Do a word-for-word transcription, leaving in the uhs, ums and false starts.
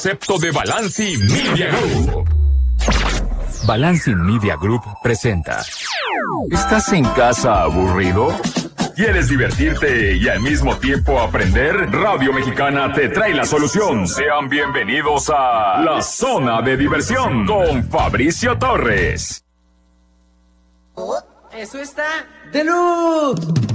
Concepto de Balancing Media Group. Balancing Media Group presenta. ¿Estás en casa aburrido? ¿Quieres divertirte y al mismo tiempo aprender? Radio Mexicana te trae la solución. Sean bienvenidos a La Zona de Diversión con Fabricio Torres. Eso está de luz.